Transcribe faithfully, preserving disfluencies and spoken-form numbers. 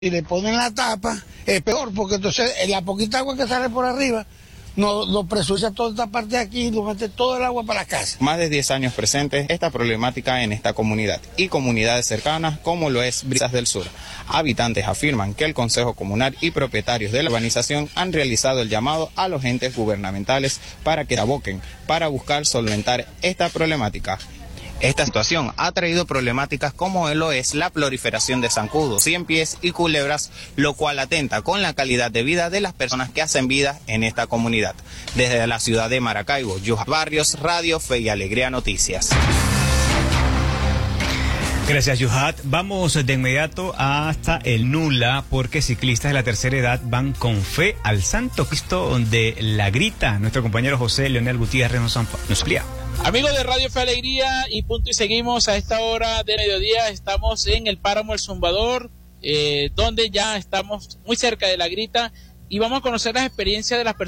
Si le ponen la tapa, es peor, porque entonces la poquita agua que sale por arriba nos no presucia toda esta parte de aquí y nos mete todo el agua para la casa. Más de diez años presentes esta problemática en esta comunidad y comunidades cercanas como lo es Brisas del Sur. Habitantes afirman que el Consejo Comunal y propietarios de la urbanización han realizado el llamado a los entes gubernamentales para que se aboquen para buscar solventar esta problemática. Esta situación ha traído problemáticas como lo es la proliferación de zancudos, cien pies y culebras, lo cual atenta con la calidad de vida de las personas que hacen vida en esta comunidad. Desde la ciudad de Maracaibo, Yuhat Barrios, Radio Fe y Alegría Noticias. Gracias, Yuhat. Vamos de inmediato hasta el Nula, porque ciclistas de la tercera edad van con fe al Santo Cristo de la Grita. Nuestro compañero José Leonel Gutiérrez nos amplía. Amigos de Radio Fe Alegría y punto y seguimos a esta hora de mediodía. Estamos en el Páramo El Zumbador, eh, donde ya estamos muy cerca de la Grita y vamos a conocer las experiencias de las personas